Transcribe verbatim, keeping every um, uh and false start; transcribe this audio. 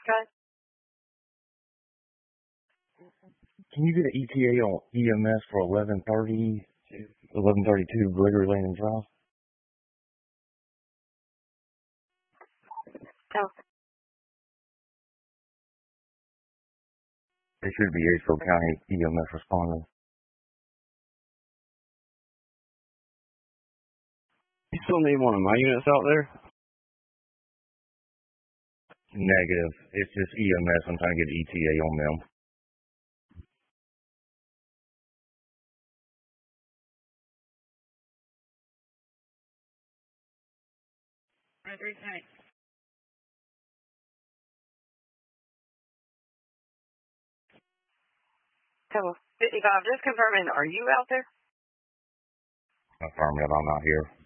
Okay. Can you get an E T A on E M S for eleven thirty, eleven thirty-two Gregory Landing Drive? Oh. It should be Aceville County E M S responding. You still need one of my units out there? Negative. It's just E M S. I'm trying to get E T A on them. Gregory County. So, fifty-five, just confirming, are you out there? Affirmative, I'm not here.